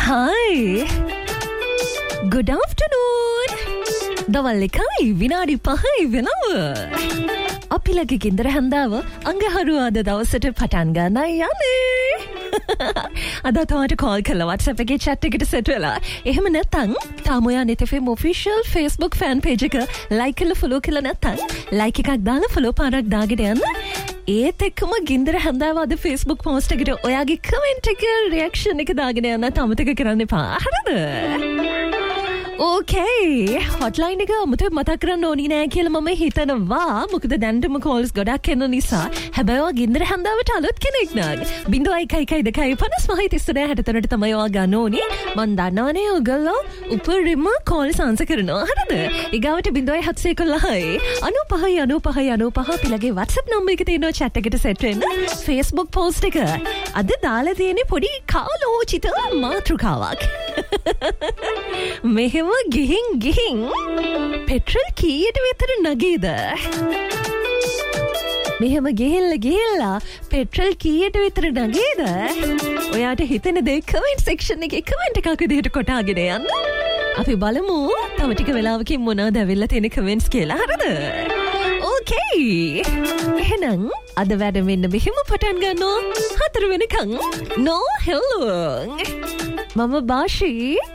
Hi. Good afternoon. දවල් 1යි විනාඩි 5යි වෙනවා. අපි ලගේ ගින්දර හැන්දාව අඟහරුවාද දවසට පටන් ගන්නයි යන්නේ. අද තවට කෝල් කළා WhatsApp එකේ chat එකට set වෙලා. එහෙම නැත්නම් තාම ඔයා net FM official Facebook fan page එක like කරලා follow කරලා නැත්නම් like එකක් දාලා follow පාරක් දාගෙන යන්න. ඒත් එක්කම ගින්දර හැන්දාව අද Facebook post එකට ඔයාගේ comment එක reaction එක දාගෙන යන්න අමතක කරන්න එපා. හරිද? Okay, hotline එක අමුතු මතක් කරන්න ඕනි නෑ කියලා මම හිතනවා. මොකද දැන්ටම calls ගොඩක් එන නිසා. හැබැයි ඔයා ගින්දර හැන්දාවට අලුත් කෙනෙක් නං 0112555360 තමයි ඔයා ගන්න ඕනි. මන් දන්නවනේ ඔයගොල්ලෝ උපරිම calls answer කරනවා. හරිද? ඊගාවට 0711යි 9595 පිළගේ WhatsApp number එක තියෙනවා chat එකට set වෙන්න. Facebook post එක අද දාලා තියෙන්නේ පොඩි කාලෝචිත මාතෘකාවක්. මෙහෙම ගිහින් පෙට්‍රල් කීයට විතර නගීද? මෙහෙම ගිහිල්ලා පෙට්‍රල් කීයට විතර නගීද? ඔයාට හිතෙන දේ comment section එකේ comment එකක් විදිහට කොටාගෙන යන්න. අපි බලමු තව ටික වෙලාවකින් මොනවද ඇවිල්ලා තියෙන comments කියලා. හරිද? Okay. එහෙනම් අද වැඩ මෙන්න මෙහෙම පටන් ගන්නවා. 4 වෙනකන් no hello. මම බාෂී